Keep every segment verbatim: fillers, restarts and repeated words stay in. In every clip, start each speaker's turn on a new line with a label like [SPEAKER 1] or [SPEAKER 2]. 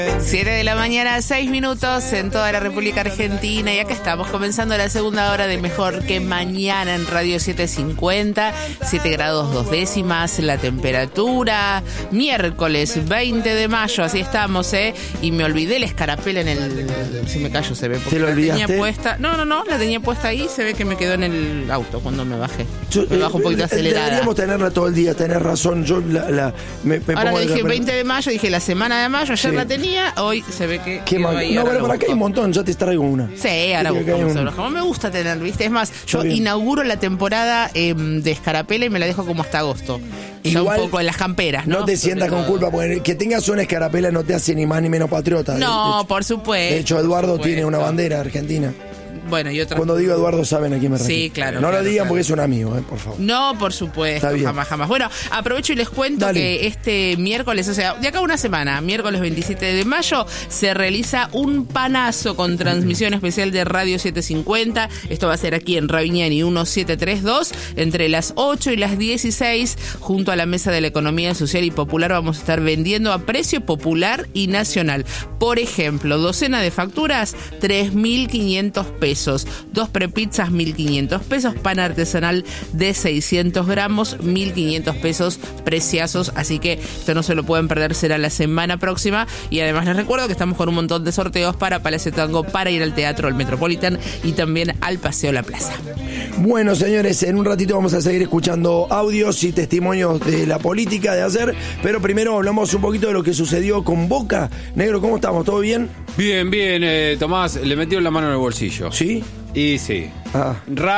[SPEAKER 1] siete de la mañana, seis minutos en toda la República Argentina. Y acá estamos comenzando la segunda hora de Mejor que Mañana en Radio setecientos cincuenta. siete grados dos décimas la temperatura. Miércoles veinte de mayo, así estamos, ¿eh? Y me olvidé la escarapela en el... Si me callo se ve. Porque
[SPEAKER 2] ¿Te lo
[SPEAKER 1] la
[SPEAKER 2] olvidaste?
[SPEAKER 1] tenía puesta. No, no, no, la tenía puesta ahí. Se ve que me quedó en el auto cuando me bajé.
[SPEAKER 2] Yo,
[SPEAKER 1] me bajo un poquito
[SPEAKER 2] eh,
[SPEAKER 1] acelerada.
[SPEAKER 2] Deberíamos tenerla todo el día, tenés razón. Yo la, la, me, me
[SPEAKER 1] Ahora
[SPEAKER 2] pongo
[SPEAKER 1] le
[SPEAKER 2] de
[SPEAKER 1] dije
[SPEAKER 2] la-
[SPEAKER 1] veinte de mayo, dije la semana de mayo, ayer
[SPEAKER 2] Sí.
[SPEAKER 1] la tenía, hoy se ve que
[SPEAKER 2] Qué
[SPEAKER 1] quedó
[SPEAKER 2] mal.
[SPEAKER 1] ahí,
[SPEAKER 2] No,
[SPEAKER 1] ahora
[SPEAKER 2] pero
[SPEAKER 1] lo
[SPEAKER 2] por acá hay un
[SPEAKER 1] busco.
[SPEAKER 2] montón, ya te traigo una.
[SPEAKER 1] Sí, ahora
[SPEAKER 2] Sí, acá hay
[SPEAKER 1] buscamos
[SPEAKER 2] un-
[SPEAKER 1] euros. Como me gusta tener, ¿viste? Es más, yo
[SPEAKER 2] Está bien.
[SPEAKER 1] inauguro la temporada eh, de escarapela y me la dejo como hasta agosto. Ya
[SPEAKER 2] Igual,
[SPEAKER 1] un poco en las camperas, ¿no?
[SPEAKER 2] No te sientas
[SPEAKER 1] Sobre
[SPEAKER 2] con
[SPEAKER 1] todo.
[SPEAKER 2] culpa, porque que tengas una escarapela no te hace ni más ni menos patriota.
[SPEAKER 1] No,
[SPEAKER 2] de hecho,
[SPEAKER 1] por supuesto.
[SPEAKER 2] de hecho, Eduardo
[SPEAKER 1] por
[SPEAKER 2] tiene una
[SPEAKER 1] supuesto.
[SPEAKER 2] bandera argentina.
[SPEAKER 1] Bueno, y otra.
[SPEAKER 2] Cuando digo Eduardo saben a quién me refiero.
[SPEAKER 1] Sí, claro,
[SPEAKER 2] No
[SPEAKER 1] claro,
[SPEAKER 2] lo digan
[SPEAKER 1] claro.
[SPEAKER 2] porque es un amigo, eh, por favor.
[SPEAKER 1] No, por supuesto,
[SPEAKER 2] Está bien.
[SPEAKER 1] jamás, jamás. Bueno, aprovecho y les cuento
[SPEAKER 2] Dale.
[SPEAKER 1] que este miércoles, o sea, de acá a una semana, miércoles veintisiete de mayo, se realiza un panazo con transmisión especial de Radio setecientos cincuenta. Esto va a ser aquí en Raviñani diecisiete treinta y dos, entre las ocho y las dieciséis, junto a la Mesa de la Economía Social y Popular. Vamos a estar vendiendo a precio popular y nacional. Por ejemplo, docena de facturas, tres mil quinientos pesos. Dos prepizzas, mil quinientos pesos. Pan artesanal de seiscientos gramos, mil quinientos pesos, preciazos. Así que esto no se lo pueden perder, será la semana próxima. Y además les recuerdo que estamos con un montón de sorteos para Palacio Tango, para ir al Teatro El Metropolitan y también al Paseo La Plaza.
[SPEAKER 2] Bueno, señores, en un ratito vamos a seguir escuchando audios y testimonios de la política de ayer, pero primero hablamos un poquito de lo que sucedió con Boca. Negro, ¿cómo estamos? ¿Todo bien?
[SPEAKER 3] Bien, bien, eh, Tomás, le metieron la mano en el bolsillo.
[SPEAKER 2] ¿Sí?
[SPEAKER 3] Y sí.
[SPEAKER 2] Ah.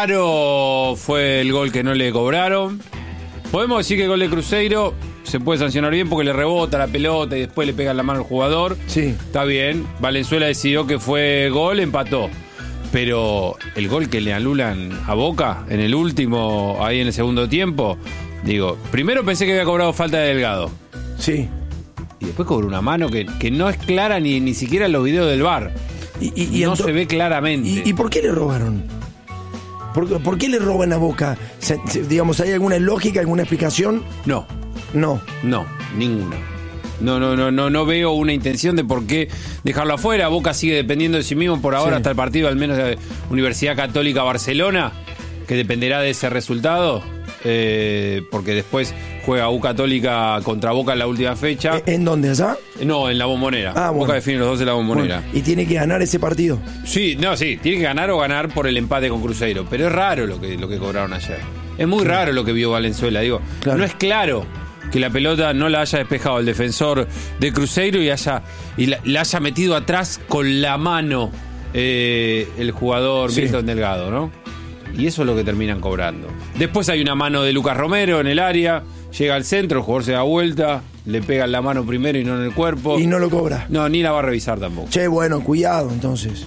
[SPEAKER 3] Raro fue el gol que no le cobraron. Podemos decir que el gol de Cruzeiro se puede sancionar bien porque le rebota la pelota y después le pegan la mano al jugador.
[SPEAKER 2] Sí.
[SPEAKER 3] Está bien. Valenzuela decidió que fue gol, empató. Pero el gol que le anulan a Boca en el último, ahí en el segundo tiempo, digo, primero pensé que había cobrado falta de Delgado.
[SPEAKER 2] Sí.
[SPEAKER 3] Y después cobró una mano que, que no es clara ni, ni siquiera en los videos del V A R.
[SPEAKER 2] Y, y- y
[SPEAKER 3] no
[SPEAKER 2] ento-
[SPEAKER 3] se ve claramente.
[SPEAKER 2] ¿Y, y por qué le robaron? ¿Por, qué- por qué le roban a Boca? Se- se- digamos, ¿hay alguna lógica, alguna explicación?
[SPEAKER 3] No,
[SPEAKER 2] No.
[SPEAKER 3] no, ninguna. No, no, no, no, no veo una intención de por qué dejarlo afuera. Boca sigue dependiendo de sí mismo por ahora
[SPEAKER 2] Sí.
[SPEAKER 3] hasta el partido, al menos de Universidad Católica Barcelona, que dependerá de ese resultado, eh, porque después juega U Católica contra Boca en la última fecha.
[SPEAKER 2] ¿E- ¿En dónde? ¿Allá?
[SPEAKER 3] No, en la Bombonera.
[SPEAKER 2] Ah, bueno.
[SPEAKER 3] Boca define los dos en la Bombonera.
[SPEAKER 2] Bueno, y tiene que ganar ese partido.
[SPEAKER 3] Sí, no, sí, tiene que ganar o ganar por el empate con Cruzeiro, pero es raro lo que, lo que cobraron ayer. Es muy raro lo que vio Valenzuela, digo.
[SPEAKER 2] Claro.
[SPEAKER 3] No es claro que la pelota no la haya despejado el defensor de Cruzeiro y haya y la, la haya metido atrás con la mano eh, el jugador
[SPEAKER 2] Sí.
[SPEAKER 3] Milton Delgado, ¿no? Y eso es lo que terminan cobrando. Después hay una mano de Lucas Romero en el área, llega al centro, el jugador se da vuelta, le pegan la mano primero y no en el cuerpo.
[SPEAKER 2] Y no lo cobra.
[SPEAKER 3] No, ni la va a revisar tampoco.
[SPEAKER 2] Che, bueno, cuidado entonces.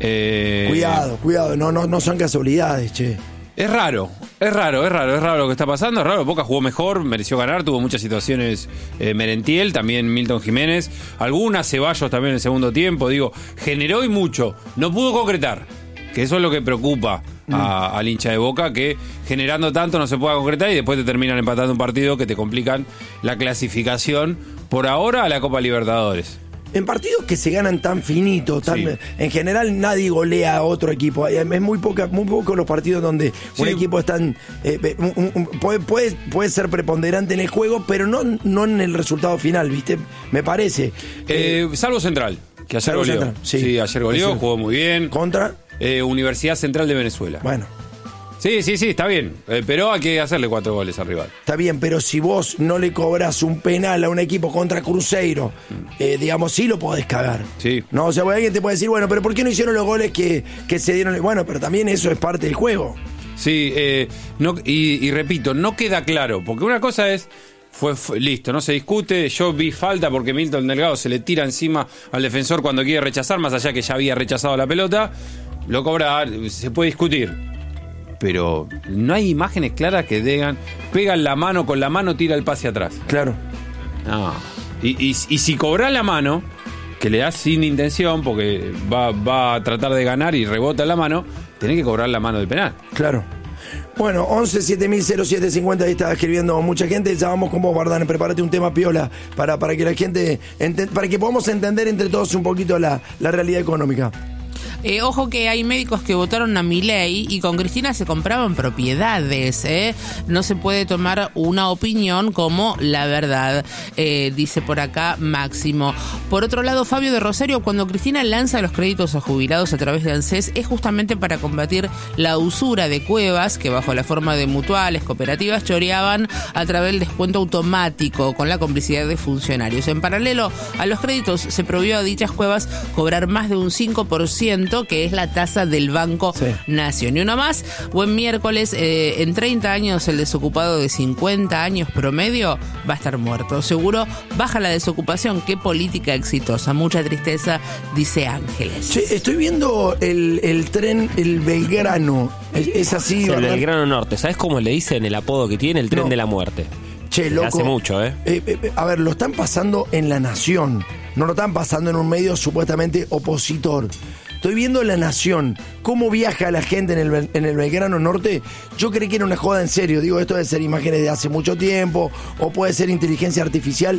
[SPEAKER 3] Eh,
[SPEAKER 2] Cuidado, cuidado. No, no, no son casualidades, che.
[SPEAKER 3] Es raro, es raro, es raro, es raro lo que está pasando, es raro. Boca jugó mejor, mereció ganar, tuvo muchas situaciones eh, Merentiel, también Milton Jiménez, algunas Ceballos también en el segundo tiempo, digo, generó y mucho, no pudo concretar, que eso es lo que preocupa a- al hincha de Boca, que generando tanto no se pueda concretar y después te terminan empatando un partido que te complican la clasificación por ahora a la Copa Libertadores.
[SPEAKER 2] En partidos que se ganan tan finitos, tan,
[SPEAKER 3] Sí.
[SPEAKER 2] en general nadie golea a otro equipo. Es muy poca, muy pocos los partidos donde un
[SPEAKER 3] Sí.
[SPEAKER 2] equipo es tan, eh, un- un- un- puede, puede, puede ser preponderante en el juego, pero no, no en el resultado final, ¿viste? Me parece.
[SPEAKER 3] Eh, salvo Central, que ayer
[SPEAKER 2] Salvo
[SPEAKER 3] goleó.
[SPEAKER 2] Central, sí.
[SPEAKER 3] Sí, ayer goleó,
[SPEAKER 2] Ayer.
[SPEAKER 3] jugó muy bien.
[SPEAKER 2] Contra,
[SPEAKER 3] Eh, Universidad Central de Venezuela.
[SPEAKER 2] bueno,
[SPEAKER 3] Sí, sí, sí, está bien. Eh, pero hay que hacerle cuatro goles al rival.
[SPEAKER 2] está bien, pero si vos no le cobras un penal a un equipo contra Cruzeiro, eh, digamos, sí lo podés cagar.
[SPEAKER 3] Sí.
[SPEAKER 2] No, o sea, alguien te puede decir, bueno, pero ¿por qué no hicieron los goles que, que se dieron? Bueno, pero también eso es parte del juego.
[SPEAKER 3] Sí, eh, no, y, y repito, no queda claro. Porque una cosa es, fue, fue- listo, no se discute. Yo vi falta porque Milton Delgado se le tira encima al defensor cuando quiere rechazar, más allá que ya había rechazado la pelota. Lo cobra, se puede discutir. Pero no hay imágenes claras que digan, pegan la mano, con la mano tira el pase atrás.
[SPEAKER 2] Claro.
[SPEAKER 3] No. Y, y, y si cobras la mano, que le das sin intención, porque va, va a tratar de ganar y rebota la mano, tenés que cobrar la mano del penal.
[SPEAKER 2] Claro. Bueno, once siete mil cero siete cincuenta, ahí está escribiendo mucha gente. Ya vamos con vos, Bardán, prepárate un tema piola para, para que la gente, ente- para que podamos entender entre todos un poquito la, la realidad económica.
[SPEAKER 1] Eh, ojo que hay médicos que votaron a Milei y con Cristina se compraban propiedades, ¿eh? No se puede tomar una opinión como la verdad, eh, dice por acá Máximo. Por otro lado, Fabio de Rosario, cuando Cristina lanza los créditos a jubilados a través de ANSES, es justamente para combatir la usura de cuevas que bajo la forma de mutuales, cooperativas, choreaban a través del descuento automático con la complicidad de funcionarios. En paralelo a los créditos, se prohibió a dichas cuevas cobrar más de un cinco por ciento, que es la tasa del Banco
[SPEAKER 2] Sí.
[SPEAKER 1] Nación. Y uno más, buen miércoles, eh, en treinta años el desocupado de cincuenta años promedio va a estar muerto. Seguro baja la desocupación, qué política exitosa, mucha tristeza, dice Ángeles.
[SPEAKER 2] Che, estoy viendo el, el tren, el Belgrano, es, es así,
[SPEAKER 4] Es el
[SPEAKER 2] ¿verdad?
[SPEAKER 4] Belgrano Norte. ¿Sabes cómo le dicen el apodo que tiene? El tren
[SPEAKER 2] No.
[SPEAKER 4] de la muerte.
[SPEAKER 2] Che, loco.
[SPEAKER 4] Hace mucho, ¿eh?
[SPEAKER 2] Eh, eh, A ver, lo están pasando en La Nación, no lo están pasando en un medio supuestamente opositor. Estoy viendo La Nación, cómo viaja la gente en el, Bel- en el Belgrano Norte. Yo creí que era una joda en serio. Digo, esto debe ser imágenes de hace mucho tiempo, o puede ser inteligencia artificial.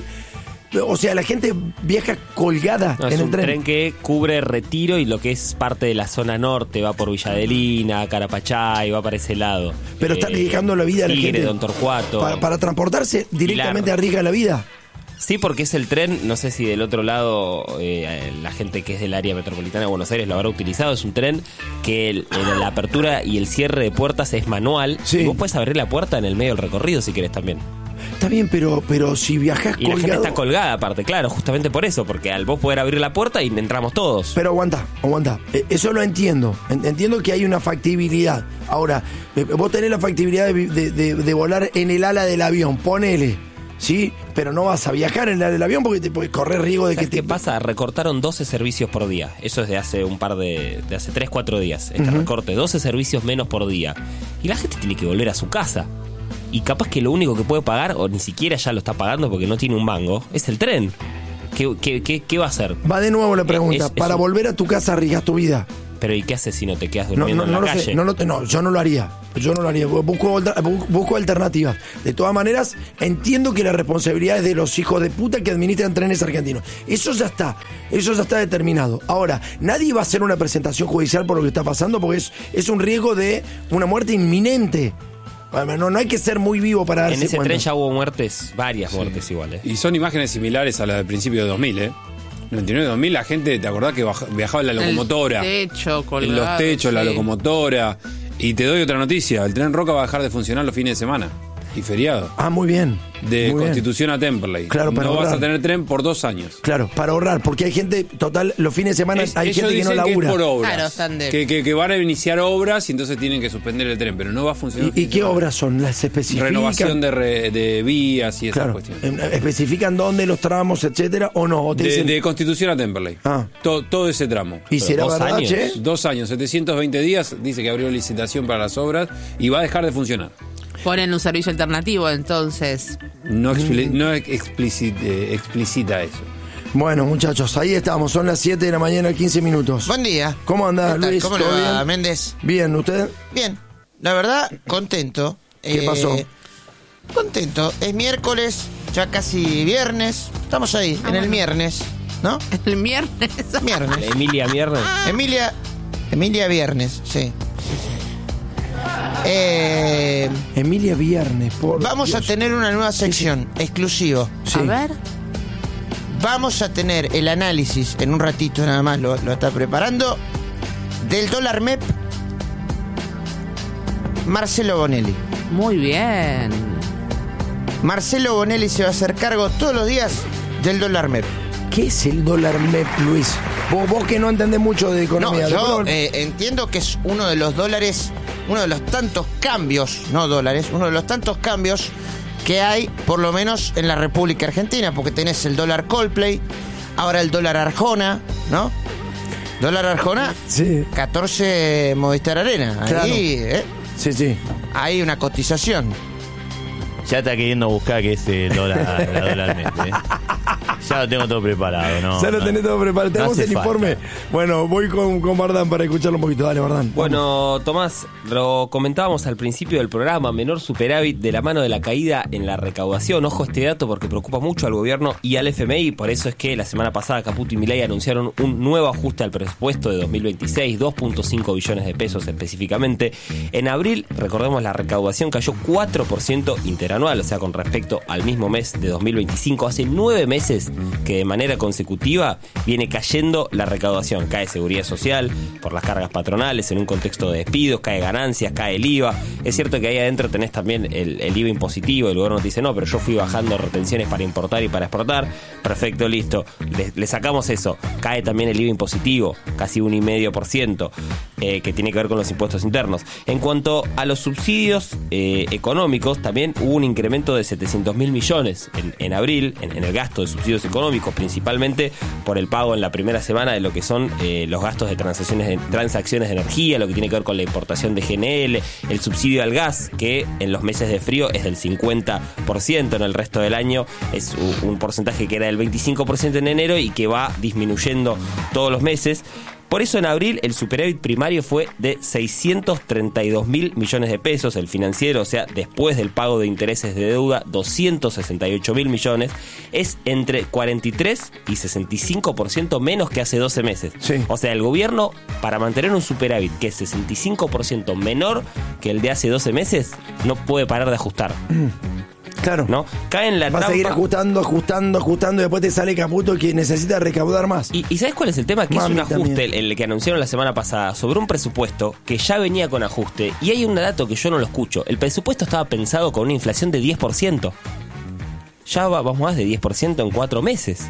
[SPEAKER 2] O sea, la gente viaja colgada
[SPEAKER 4] No,
[SPEAKER 2] en
[SPEAKER 4] es
[SPEAKER 2] el
[SPEAKER 4] un
[SPEAKER 2] tren.
[SPEAKER 4] tren que cubre Retiro y lo que es parte de la zona norte. Va por Villa Adelina, Carapachay, va para ese lado.
[SPEAKER 2] Pero está arriesgando la vida a la
[SPEAKER 4] Tigre,
[SPEAKER 2] gente.
[SPEAKER 4] Don Torcuato.
[SPEAKER 2] Para, para transportarse directamente
[SPEAKER 4] Pilar.
[SPEAKER 2] arriesga la vida.
[SPEAKER 4] Sí, porque es el tren, no sé si del otro lado eh, la gente que es del área metropolitana de Buenos Aires lo habrá utilizado. Es un tren que el- el- la apertura y el cierre de puertas es manual.
[SPEAKER 2] Sí.
[SPEAKER 4] Y vos puedes abrir la puerta en el medio del recorrido si querés también.
[SPEAKER 2] Está bien, pero, pero si viajas
[SPEAKER 4] Y la gente
[SPEAKER 2] colgado...
[SPEAKER 4] está colgada aparte, claro, justamente por eso, porque al vos poder abrir la puerta y entramos todos.
[SPEAKER 2] Pero aguanta, aguanta. Eh, Eso lo entiendo. En- Entiendo que hay una factibilidad. Ahora, eh, vos tenés la factibilidad de, vi- de- de- de volar en el ala del avión, ponele. ¿Sí? Pero no vas a viajar en el ala del avión porque te puedes correr riesgo de que
[SPEAKER 4] ¿Sabes
[SPEAKER 2] te...
[SPEAKER 4] qué pasa? Recortaron doce servicios por día. Eso es de hace un par de... de hace tres, cuatro días. Este recorte, doce servicios menos por día. Y la gente tiene que volver a su casa. Y capaz que lo único que puede pagar, o ni siquiera ya lo está pagando porque no tiene un mango, es el tren. ¿Qué, qué, qué, qué va a hacer?
[SPEAKER 2] Va de nuevo la pregunta.
[SPEAKER 4] Es- es
[SPEAKER 2] Para
[SPEAKER 4] un-
[SPEAKER 2] volver a tu casa arriesgas tu vida.
[SPEAKER 4] Pero ¿y qué haces si no te quedas
[SPEAKER 2] No,
[SPEAKER 4] durmiendo
[SPEAKER 2] no, no
[SPEAKER 4] en la
[SPEAKER 2] lo
[SPEAKER 4] calle?
[SPEAKER 2] sé. No, lo- no, yo no lo haría. Yo no lo haría. Busco, alter- bu- busco alternativas. De todas maneras, entiendo que la responsabilidad es de los hijos de puta que administran trenes argentinos. Eso ya está. Eso ya está determinado. Ahora, nadie va a hacer una presentación judicial por lo que está pasando porque es, es un riesgo de una muerte inminente. Bueno, No, no hay que ser muy vivo para darse
[SPEAKER 4] En ese
[SPEAKER 2] cuenta.
[SPEAKER 4] tren ya hubo muertes, varias muertes iguales.
[SPEAKER 3] Y son imágenes similares a las del principio de dos mil, ¿eh? noventa y nueve dos mil la gente, ¿te acordás que baja- viajaba en la locomotora?
[SPEAKER 1] El techo,
[SPEAKER 3] En
[SPEAKER 1] colgado,
[SPEAKER 3] los techos, la
[SPEAKER 1] sí.
[SPEAKER 3] locomotora. Y te doy otra noticia, el tren Roca va a dejar de funcionar los fines de semana y feriado.
[SPEAKER 2] Ah, muy bien.
[SPEAKER 3] De
[SPEAKER 2] Muy bien.
[SPEAKER 3] Constitución a Temperley.
[SPEAKER 2] Claro, para
[SPEAKER 3] no vas
[SPEAKER 2] ahorrar.
[SPEAKER 3] a tener tren por dos años.
[SPEAKER 2] Claro, para ahorrar, porque hay gente, total, los fines de semana
[SPEAKER 3] Es-
[SPEAKER 2] hay
[SPEAKER 3] ellos
[SPEAKER 2] gente que no
[SPEAKER 3] dicen
[SPEAKER 2] labura.
[SPEAKER 3] es por obras.
[SPEAKER 1] Claro, están de-
[SPEAKER 3] que, que, que van a iniciar obras y entonces tienen que suspender el tren, pero no va a funcionar.
[SPEAKER 2] ¿Y, y qué obras son? ¿Las especifican?
[SPEAKER 3] Renovación de, re- de vías y esas
[SPEAKER 2] Claro.
[SPEAKER 3] cuestiones.
[SPEAKER 2] Eh, ¿Especifican dónde, los tramos, etcétera, o no? ¿O te
[SPEAKER 3] De,
[SPEAKER 2] dicen-
[SPEAKER 3] de Constitución a Temperley.
[SPEAKER 2] Ah.
[SPEAKER 3] todo, todo ese tramo.
[SPEAKER 2] ¿Y será
[SPEAKER 4] dos
[SPEAKER 2] verdad,
[SPEAKER 4] años.
[SPEAKER 2] che?
[SPEAKER 3] Dos años, setecientos veinte días, dice que abrió licitación para las obras y va a dejar de funcionar.
[SPEAKER 1] Ponen un servicio alternativo, entonces.
[SPEAKER 3] No,
[SPEAKER 2] Mm.
[SPEAKER 3] expli- no explicita, eh, explicita eso.
[SPEAKER 2] Bueno, muchachos, ahí estamos. Son las siete de la mañana, quince minutos.
[SPEAKER 5] Buen día.
[SPEAKER 2] ¿Cómo anda,
[SPEAKER 5] ¿Qué tal?
[SPEAKER 2] Luis?
[SPEAKER 5] ¿Cómo le
[SPEAKER 2] ¿Todo
[SPEAKER 5] va,
[SPEAKER 2] bien?
[SPEAKER 5] Méndez?
[SPEAKER 2] Bien, ¿usted?
[SPEAKER 5] Bien. La verdad, contento.
[SPEAKER 2] ¿Qué
[SPEAKER 5] Eh,
[SPEAKER 2] pasó?
[SPEAKER 5] Contento. Es miércoles, ya casi viernes. Estamos ahí,
[SPEAKER 1] Ah,
[SPEAKER 5] en el
[SPEAKER 1] bueno.
[SPEAKER 5] viernes, ¿no?
[SPEAKER 1] El viernes.
[SPEAKER 5] Viernes.
[SPEAKER 4] Emilia Viernes.
[SPEAKER 5] Emilia, Emilia Viernes, sí. Eh,
[SPEAKER 2] Emilia Viernes, por
[SPEAKER 5] vamos
[SPEAKER 2] Dios.
[SPEAKER 5] a tener una nueva sección, exclusivo.
[SPEAKER 2] Sí.
[SPEAKER 1] A ver.
[SPEAKER 5] Vamos a tener el análisis, en un ratito nada más lo, lo está preparando, del dólar M E P Marcelo Bonelli.
[SPEAKER 1] Muy bien.
[SPEAKER 5] Marcelo Bonelli se va a hacer cargo todos los días del dólar M E P.
[SPEAKER 2] ¿Qué es el dólar M E P, Luis? Vos, vos que no entendés mucho de
[SPEAKER 5] No,
[SPEAKER 2] economía.
[SPEAKER 5] yo
[SPEAKER 2] después-
[SPEAKER 5] eh, entiendo que es uno de los dólares, uno de los tantos cambios, no dólares, uno de los tantos cambios que hay, por lo menos en la República Argentina, porque tenés el dólar Coldplay, ahora el dólar Arjona, ¿no? Dólar Arjona,
[SPEAKER 2] Sí,
[SPEAKER 5] catorce Movistar Arena. Ahí,
[SPEAKER 2] Claro.
[SPEAKER 5] eh,
[SPEAKER 2] sí, sí.
[SPEAKER 5] hay una cotización.
[SPEAKER 6] Ya está queriendo buscar que es el dólar, la dólar net, ¿eh? Ya lo tengo todo preparado, ¿no?
[SPEAKER 2] Ya lo
[SPEAKER 6] no.
[SPEAKER 2] tenés todo preparado.
[SPEAKER 6] No
[SPEAKER 2] Tenemos
[SPEAKER 6] hace
[SPEAKER 2] el
[SPEAKER 6] falta.
[SPEAKER 2] informe. Bueno, voy con, con Bardán para escucharlo un poquito. Dale, Bardán.
[SPEAKER 4] Bueno, Tomás, lo comentábamos al principio del programa, menor superávit de la mano de la caída en la recaudación. Ojo a este dato porque preocupa mucho al gobierno y al F M I, por eso es que la semana pasada Caputo y Milei anunciaron un nuevo ajuste al presupuesto de dos mil veintiséis, dos punto cinco billones de pesos específicamente. En abril, recordemos, la recaudación cayó cuatro por ciento interanual, o sea, con respecto al mismo mes de dos mil veinticinco. Hace nueve meses que de manera consecutiva viene cayendo la recaudación. Cae seguridad social por las cargas patronales en un contexto de despidos, cae ganancias, cae el I V A. Es cierto que ahí adentro tenés también el, el I V A impositivo. El gobierno te dice, no, pero yo fui bajando retenciones para importar y para exportar. Perfecto, listo. Le, le sacamos eso. Cae también el I V A impositivo, casi un coma cinco por ciento, eh, que tiene que ver con los impuestos internos. En cuanto a los subsidios eh, económicos, también hubo un incremento de setecientos mil millones en, en abril, en, en el gasto de subsidios económicos, principalmente por el pago en la primera semana de lo que son eh, los gastos de transacciones, de transacciones de energía, lo que tiene que ver con la importación de G N L, el subsidio al gas, que en los meses de frío es del cincuenta por ciento, en el resto del año es un, un porcentaje que era del veinticinco por ciento en enero y que va disminuyendo todos los meses. Por eso en abril el superávit primario fue de seiscientos treinta y dos mil millones de pesos, el financiero, o sea, después del pago de intereses de deuda, doscientos sesenta y ocho mil millones, es entre cuarenta y tres y sesenta y cinco por ciento menos que hace doce meses.
[SPEAKER 2] Sí.
[SPEAKER 4] O sea, el gobierno, para mantener un superávit que es sesenta y cinco por ciento menor que el de hace doce meses, no puede parar de ajustar.
[SPEAKER 2] Claro.
[SPEAKER 4] ¿No? Cae en la
[SPEAKER 2] Va a
[SPEAKER 4] trampa.
[SPEAKER 2] seguir ajustando, ajustando, ajustando, y después te sale Caputo que necesita recaudar más.
[SPEAKER 4] ¿Y, ¿Y sabes cuál es el tema? Que
[SPEAKER 2] Mami,
[SPEAKER 4] es un ajuste,
[SPEAKER 2] también.
[SPEAKER 4] el, el que anunciaron la semana pasada, sobre un presupuesto que ya venía con ajuste. Y hay un dato que yo no lo escucho. El presupuesto estaba pensado con una inflación de diez por ciento. Ya va- vamos más de diez por ciento en cuatro meses.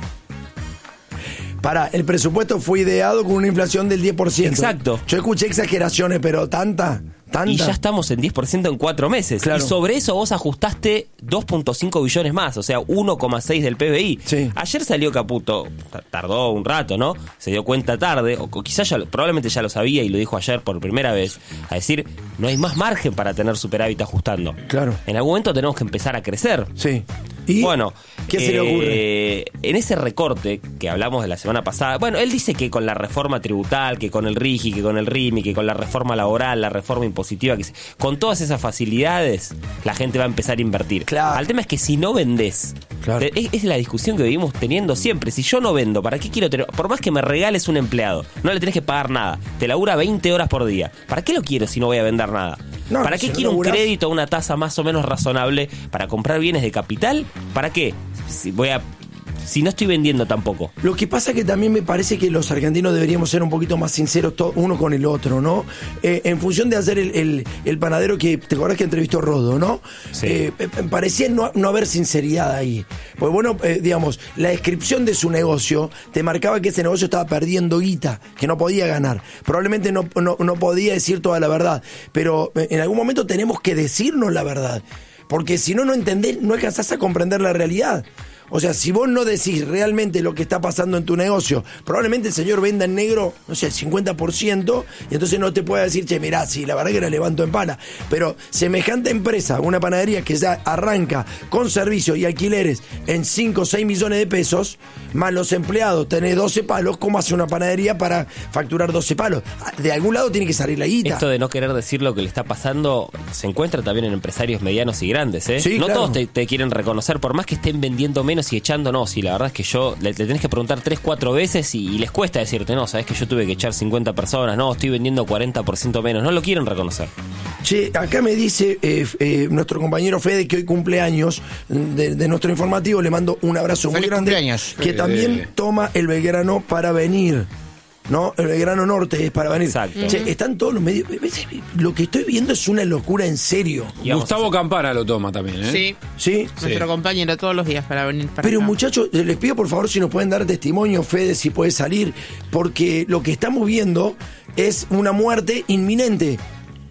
[SPEAKER 2] Para, el presupuesto fue ideado con una inflación del diez por ciento.
[SPEAKER 4] Exacto.
[SPEAKER 2] Yo escuché exageraciones, pero tanta, tanta.
[SPEAKER 4] Y ya estamos en diez por ciento en cuatro meses.
[SPEAKER 2] Claro.
[SPEAKER 4] Y sobre eso vos ajustaste dos punto cinco billones más, o sea, uno coma seis del P B I.
[SPEAKER 2] Sí.
[SPEAKER 4] Ayer salió Caputo, t- tardó un rato, ¿no? Se dio cuenta tarde, o quizás ya, lo- probablemente ya lo sabía y lo dijo ayer por primera vez, a decir, no hay más margen para tener superávit ajustando.
[SPEAKER 2] Claro.
[SPEAKER 4] En algún momento tenemos que empezar a crecer.
[SPEAKER 2] Sí. ¿Y
[SPEAKER 4] Bueno,
[SPEAKER 2] qué se le ocurre?
[SPEAKER 4] eh, en ese recorte que hablamos de la semana pasada, bueno, él dice que con la reforma tributal, que con el RIGI, que con el RIMI, que con la reforma laboral, la reforma impositiva, que se- con todas esas facilidades, la gente va a empezar a invertir.
[SPEAKER 2] Claro.
[SPEAKER 4] Al tema es que si no vendés,
[SPEAKER 2] Claro.
[SPEAKER 4] te- es, es la discusión que vivimos teniendo siempre. Si yo no vendo, ¿para qué quiero tener? Por más que me regales un empleado, no le tenés que pagar nada, te labura veinte horas por día. ¿Para qué lo quiero si no voy a vender nada?
[SPEAKER 2] No,
[SPEAKER 4] ¿Para
[SPEAKER 2] si
[SPEAKER 4] qué
[SPEAKER 2] no
[SPEAKER 4] quiero un
[SPEAKER 2] laburás-
[SPEAKER 4] crédito a una tasa más o menos razonable para comprar bienes de capital? ¿Para qué? Si voy a si no estoy vendiendo tampoco.
[SPEAKER 2] Lo que pasa que también me parece que los argentinos deberíamos ser un poquito más sinceros to- uno con el otro, ¿no? Eh, en función de hacer el, el- el panadero que, ¿te acordás que entrevistó Rodo, no?
[SPEAKER 4] Sí.
[SPEAKER 2] Eh, eh, parecía no, no haber sinceridad ahí. Pues bueno, eh, digamos, la descripción de su negocio te marcaba que ese negocio estaba perdiendo guita, que no podía ganar. Probablemente no, no, no podía decir toda la verdad, pero eh, en algún momento tenemos que decirnos la verdad. Porque si no, no entendés, no alcanzás a comprender la realidad. O sea, si vos no decís realmente lo que está pasando en tu negocio, probablemente el señor venda en negro, no sé, el cincuenta por ciento, y entonces no te puede decir, che, mirá, sí, la verdad que la levanto en pala. Pero semejante empresa, una panadería que ya arranca con servicios y alquileres en cinco o seis millones de pesos, más los empleados, tenés doce palos, ¿cómo hace una panadería para facturar doce palos? De algún lado tiene que salir la guita.
[SPEAKER 4] Esto de no querer decir lo que le está pasando se encuentra también en empresarios medianos y grandes, ¿eh?
[SPEAKER 2] Sí,
[SPEAKER 4] no
[SPEAKER 2] claro.
[SPEAKER 4] todos te, te quieren reconocer, por más que estén vendiendo menos y echando, no. Si la verdad es que yo le, le tenés que preguntar tres, cuatro veces y, y les cuesta decirte, no, sabes que yo tuve que echar cincuenta personas, no, estoy vendiendo cuarenta por ciento menos, no lo quieren reconocer.
[SPEAKER 2] Che, acá me dice eh, eh, nuestro compañero Fede que hoy cumple años de, de nuestro informativo, le mando un abrazo muy
[SPEAKER 5] Feliz
[SPEAKER 2] grande.
[SPEAKER 5] cumpleaños.
[SPEAKER 2] Que también toma el Belgrano para venir. ¿No? El Belgrano Norte es para venir.
[SPEAKER 4] Exacto.
[SPEAKER 2] Che, están todos los medios. Lo que estoy viendo es una locura en serio.
[SPEAKER 4] Y vamos
[SPEAKER 3] Gustavo Campana lo toma también, ¿eh?
[SPEAKER 1] Sí,
[SPEAKER 2] ¿Sí?
[SPEAKER 1] nuestro compañero todos los días para venir para
[SPEAKER 2] Pero
[SPEAKER 1] acá.
[SPEAKER 2] muchachos, les pido por favor si nos pueden dar testimonio, Fede, si puede salir, porque lo que estamos viendo es una muerte inminente.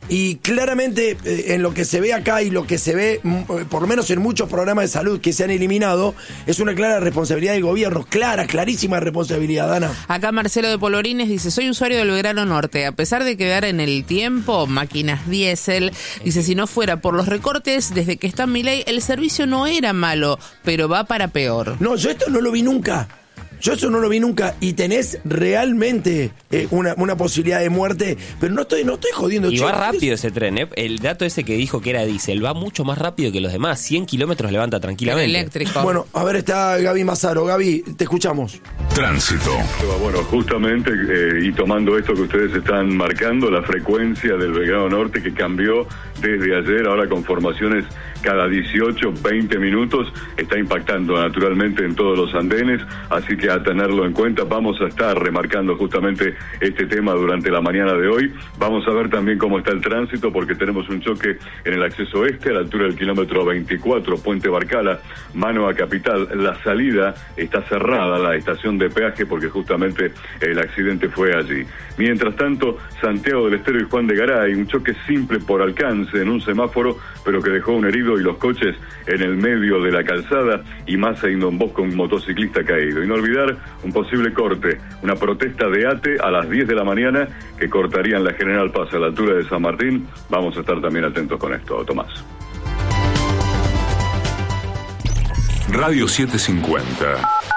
[SPEAKER 2] Y claramente eh, en lo que se ve acá y lo que se ve, mm, por lo menos en muchos programas de salud que se han eliminado, es una clara responsabilidad del gobierno, clara, clarísima responsabilidad, Dana.
[SPEAKER 1] Acá Marcelo de Polvorines dice, soy usuario del Belgrano Norte, a pesar de quedar en el tiempo, máquinas diésel, dice, si no fuera por los recortes, desde que está en Milei, el servicio no era malo, pero va para peor.
[SPEAKER 2] No, yo esto no lo vi nunca. Yo eso no lo vi nunca y tenés realmente eh, una, una posibilidad de muerte, pero no estoy, no estoy jodiendo.
[SPEAKER 4] Y
[SPEAKER 2] Yo-
[SPEAKER 4] va rápido ese tren, ¿eh? El dato ese que dijo que era diésel va mucho más rápido que los demás. cien kilómetros levanta
[SPEAKER 1] El
[SPEAKER 4] tranquilamente.
[SPEAKER 1] eléctrico.
[SPEAKER 2] Bueno, a ver, está Gaby Mazaro. Gaby, te escuchamos.
[SPEAKER 6] Tránsito.
[SPEAKER 7] Bueno, justamente, eh, y tomando esto que ustedes están marcando, la frecuencia del Belgrano Norte que cambió desde ayer, ahora con formaciones cada dieciocho, veinte minutos, está impactando naturalmente en todos los andenes, así que a tenerlo en cuenta. Vamos a estar remarcando justamente este tema durante la mañana de hoy. Vamos a ver también cómo está el tránsito, porque tenemos un choque en el acceso este, a la altura del kilómetro veinticuatro, Puente Barcala, mano a Capital. La salida está cerrada, la estación de peaje, porque justamente el accidente fue allí. Mientras tanto, Santiago del Estero y Juan de Garay, un choque simple por alcance en un semáforo, pero que dejó un herido y los coches en el medio de la calzada, y Massa y Don Bosco, un motociclista caído. Y no olvidar un posible corte, una protesta de ATE a las diez de la mañana que cortarían la General Paz a la altura de San Martín. Vamos a estar también atentos con esto, Tomás.
[SPEAKER 6] Radio setecientos cincuenta.